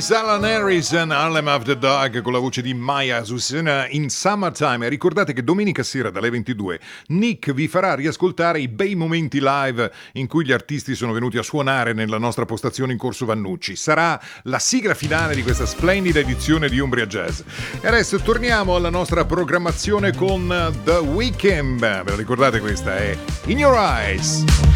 Chris Alan Harrison, Harlem After Dark, con la voce di Maya Susana in Summertime. Ricordate che domenica sera dalle 22 Nick vi farà riascoltare i bei momenti live in cui gli artisti sono venuti a suonare nella nostra postazione in Corso Vannucci. Sarà la sigla finale di questa splendida edizione di Umbria Jazz. E adesso torniamo alla nostra programmazione con The Weeknd. Ve la ricordate, questa è In Your Eyes.